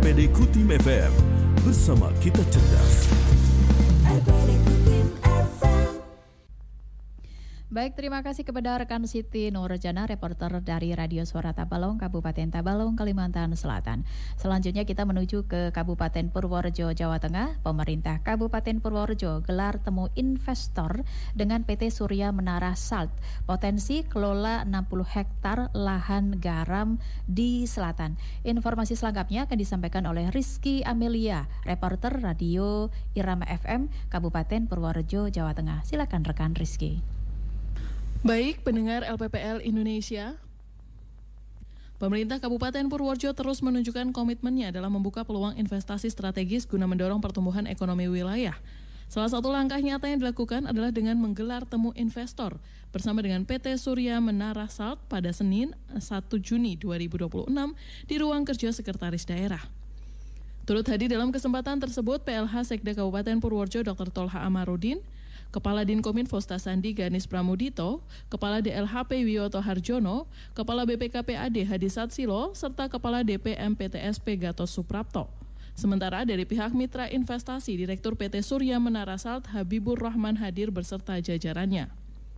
RPD Kutim FM. Bersama kita cerdas. RPD Kutim FM. Baik, terima kasih kepada rekan Siti Nurjana, reporter dari Radio Suara Tabalong, Kabupaten Tabalong, Kalimantan Selatan. Selanjutnya kita menuju ke Kabupaten Purworejo, Jawa Tengah. Pemerintah Kabupaten Purworejo gelar temu investor dengan PT Surya Menara Salt. Potensi kelola 60 hektar lahan garam di selatan. Informasi selengkapnya akan disampaikan oleh Rizky Amelia, reporter Radio Irama FM, Kabupaten Purworejo, Jawa Tengah. Silakan rekan Rizky. Baik, pendengar LPPL Indonesia, pemerintah Kabupaten Purworejo terus menunjukkan komitmennya dalam membuka peluang investasi strategis guna mendorong pertumbuhan ekonomi wilayah. Salah satu langkah nyata yang dilakukan adalah dengan menggelar temu investor bersama dengan PT Surya Menara Salt pada Senin 1 Juni 2026 di ruang kerja Sekretaris Daerah. Turut hadir dalam kesempatan tersebut PLH Sekda Kabupaten Purworejo Dr. Tolha Amarudin, Kepala Dinkominfo Stasandi Ganis Pramudito, Kepala DLHP Wiyoto Harjono, Kepala BPKPAD Hadi Satsilo, serta Kepala DPM PTSP Gatot Suprapto. Sementara dari pihak mitra investasi, Direktur PT Surya Menara Salt Habibur Rahman hadir berserta jajarannya.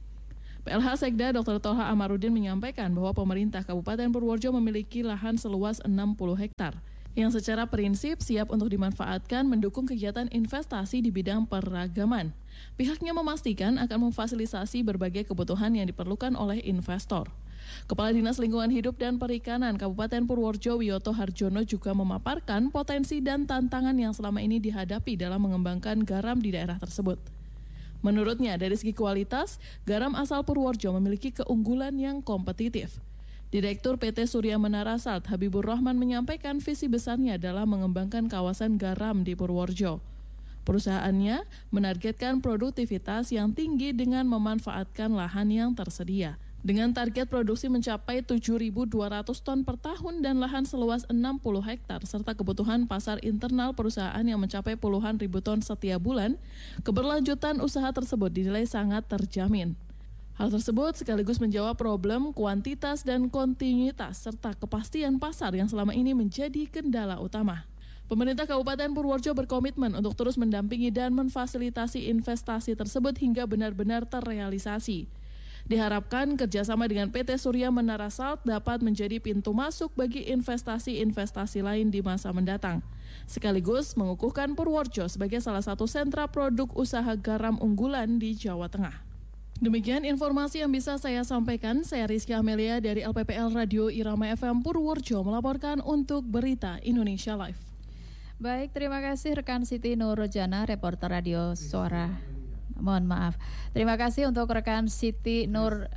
PLH Sekda Dr. Tolha Amarudin menyampaikan bahwa pemerintah Kabupaten Purworejo memiliki lahan seluas 60 hektar. Yang secara prinsip siap untuk dimanfaatkan mendukung kegiatan investasi di bidang peragaman. Pihaknya memastikan akan memfasilitasi berbagai kebutuhan yang diperlukan oleh investor. Kepala Dinas Lingkungan Hidup dan Perikanan Kabupaten Purworejo Wiyoto Harjono juga memaparkan potensi dan tantangan yang selama ini dihadapi dalam mengembangkan garam di daerah tersebut. Menurutnya, dari segi kualitas, garam asal Purworejo memiliki keunggulan yang kompetitif. Direktur PT Surya Menara Salt Habibur Rahman menyampaikan visi besarnya dalam mengembangkan kawasan garam di Purworejo. Perusahaannya menargetkan produktivitas yang tinggi dengan memanfaatkan lahan yang tersedia. Dengan target produksi mencapai 7.200 ton per tahun dan lahan seluas 60 hektar serta kebutuhan pasar internal perusahaan yang mencapai puluhan ribu ton setiap bulan, keberlanjutan usaha tersebut dinilai sangat terjamin. Hal tersebut sekaligus menjawab problem kuantitas dan kontinuitas serta kepastian pasar yang selama ini menjadi kendala utama. Pemerintah Kabupaten Purworejo berkomitmen untuk terus mendampingi dan memfasilitasi investasi tersebut hingga benar-benar terrealisasi. Diharapkan kerjasama dengan PT Surya Menara Salt dapat menjadi pintu masuk bagi investasi-investasi lain di masa mendatang. Sekaligus mengukuhkan Purworejo sebagai salah satu sentra produk usaha garam unggulan di Jawa Tengah. Demikian informasi yang bisa saya sampaikan. Saya Rizky Amelia dari LPPL Radio Irama FM Purworejo melaporkan untuk Berita Indonesia Live. Baik, terima kasih rekan Siti Nurjana, reporter Radio Suara. Mohon maaf. Terima kasih untuk rekan Siti Nur.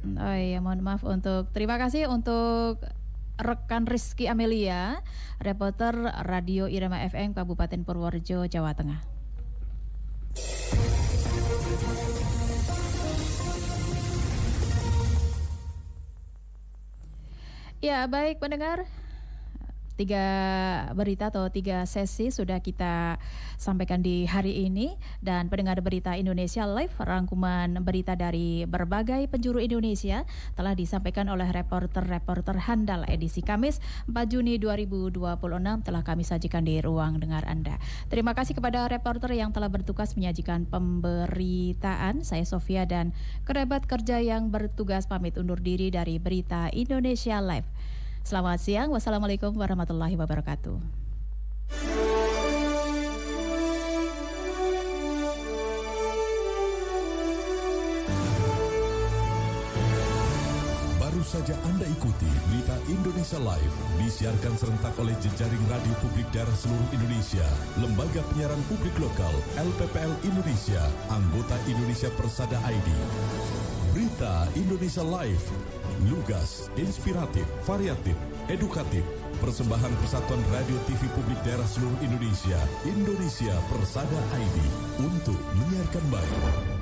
Terima kasih untuk rekan Rizky Amelia, reporter Radio Irama FM Kabupaten Purworejo, Jawa Tengah. Ya, baik pendengar, 3 berita atau 3 sesi sudah kita sampaikan di hari ini. Dan pendengar Berita Indonesia Live, rangkuman berita dari berbagai penjuru Indonesia telah disampaikan oleh reporter-reporter handal edisi Kamis 4 Juni 2026 telah kami sajikan di ruang dengar Anda. Terima kasih kepada reporter yang telah bertugas menyajikan pemberitaan. Saya Sofia dan kerabat kerja yang bertugas pamit undur diri dari Berita Indonesia Live. Selamat siang, wassalamualaikum warahmatullahi wabarakatuh. Baru saja Anda ikuti Berita Indonesia Live, disiarkan serentak oleh jejaring radio publik daerah seluruh Indonesia, Lembaga Penyiaran Publik Lokal, LPPL Indonesia, anggota Indonesia Persada ID. Berita Indonesia Live, lugas, inspiratif, variatif, edukatif. Persembahan Persatuan Radio TV Publik Daerah seluruh Indonesia, Indonesia Persada ID, untuk menyiarkan baik.